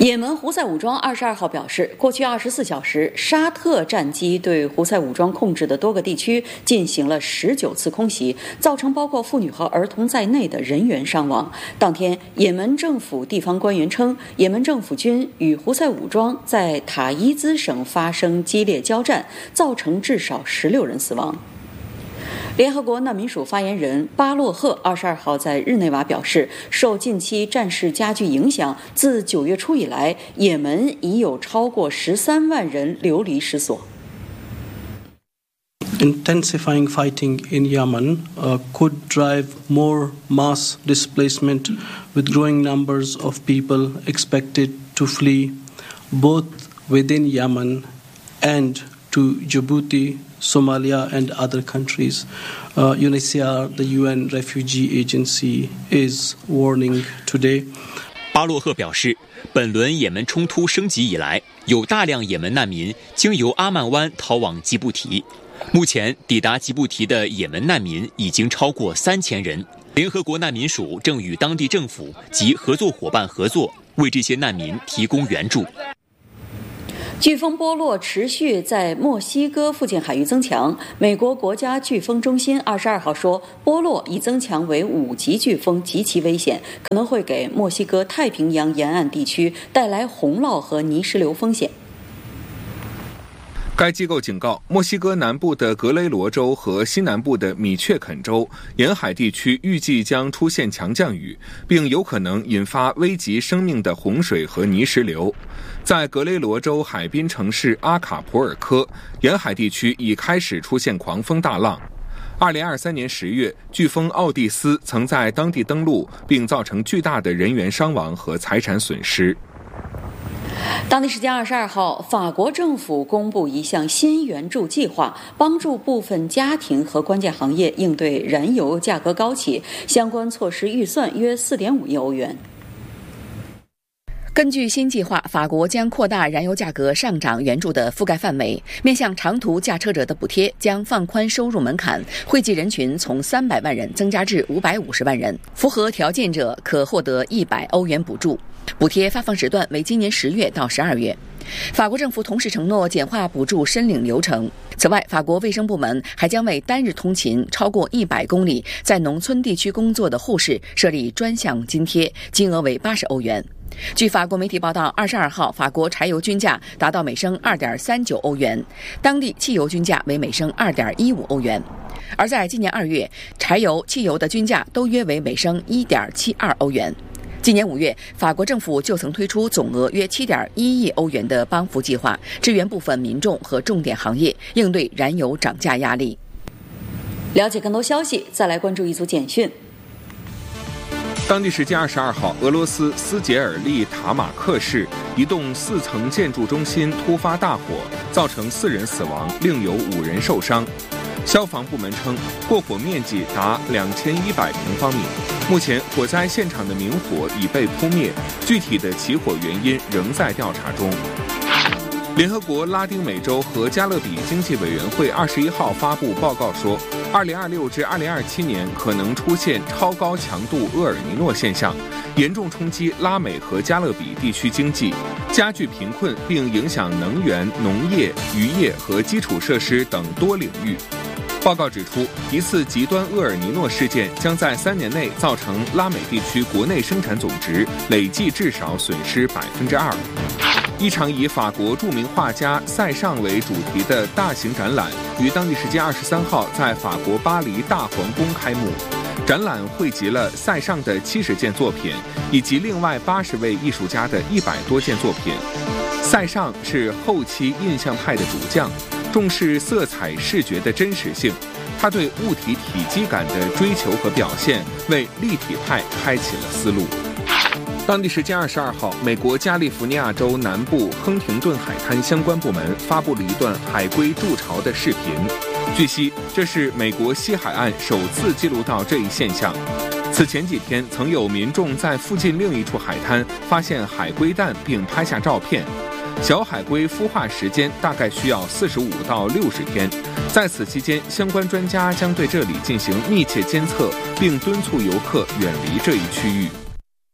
也门胡塞武装22号表示，过去24小时，沙特战机对胡塞武装控制的多个地区进行了19次空袭，造成包括妇女和儿童在内的人员伤亡。当天，也门政府地方官员称，也门政府军与胡塞武装在塔伊兹省发生激烈交战，造成至少16人死亡。联合国难民署发言人巴洛赫22号在日内瓦表示，受近期战事加剧影响，自9月初以来，也门已有超过13万人流离失所。 Intensifying fighting in Yemen could drive more mass displacement, with growing numbers of people expected to flee both within Yemen and to Djibouti, Somalia and other countries. UNHCR, the UN Refugee Agency, is warning today. 巴洛赫表示，本轮也门冲突升级以来，有大量也门难民经由阿曼湾逃往吉布提。目前抵达吉布提的也门难民已经超过3000人。联合国难民署正与当地政府及合作伙伴合作，为这些难民提供援助。 飓风波洛持续在墨西哥附近海域增强。美国国家飓风中心22号说，波洛已增强为5级飓风，极其危险，可能会给墨西哥太平洋沿岸地区带来洪涝和泥石流风险。 该机构警告，墨西哥南部的格雷罗州和西南部的米却肯州沿海地区预计将出现强降雨，并有可能引发危及生命的洪水和泥石流。在格雷罗州海滨城市阿卡普尔科，沿海地区已开始出现狂风大浪。2023年10月，飓风奥蒂斯曾在当地登陆，并造成巨大的人员伤亡和财产损失。 当地时间22号，法国政府公布一项新援助计划，帮助部分家庭和关键行业应对燃油价格高企，相关措施预算约4.5亿欧元。根据新计划，法国将扩大燃油价格上涨援助的覆盖范围，面向长途驾车者的补贴将放宽收入门槛，惠及人群从300万人增加至550万人，符合条件者可获得100欧元补助。补贴发放时段为今年10月到12月。法国政府同时承诺简化补助申领流程。此外，法国卫生部门还将为单日通勤超过100公里在农村地区工作的护士设立专项津贴，金额为80欧元。据法国媒体报道，22号法国柴油均价达到每升2.39欧元，当地汽油均价为每升2.15欧元。而在今年2月，柴油、汽油的均价都约为每升1.72欧元。今年5月，法国政府就曾推出总额约7.1亿欧元的帮扶计划，支援部分民众和重点行业应对燃油涨价压力。了解更多消息，再来关注一组简讯。 当地时间22号，俄罗斯斯捷尔利塔马克市一栋4层建筑中心突发大火，造成4人死亡，另有5人受伤。消防部门称，过火面积达2100平方米。目前，火灾现场的明火已被扑灭，具体的起火原因仍在调查中。联合国拉丁美洲和加勒比经济委员会21号发布报告说，2026至2027年可能出现超高强度厄尔尼诺现象，严重冲击拉美和加勒比地区经济，加剧贫困，并影响能源、农业、渔业和基础设施等多领域。报告指出，一次极端厄尔尼诺事件将在3年内造成拉美地区国内生产总值累计至少损失2%。一场以法国著名画家塞尚为主题的大型展览于当地时间23号在法国巴黎大皇宫开幕。展览汇集了塞尚的70件作品，以及另外80位艺术家的100多件作品。塞尚是后期印象派的主将，重视色彩视觉的真实性，他对物体体积感的追求和表现，为立体派开启了思路。当地时间22号，美国加利福尼亚州南部亨廷顿海滩相关部门发布了一段海龟筑巢的视频。据悉，这是美国西海岸首次记录到这一现象。此前几天，曾有民众在附近另一处海滩发现海龟蛋，并拍下照片。小海龟孵化时间大概需要45到60天，在此期间，相关专家将对这里进行密切监测，并敦促游客远离这一区域。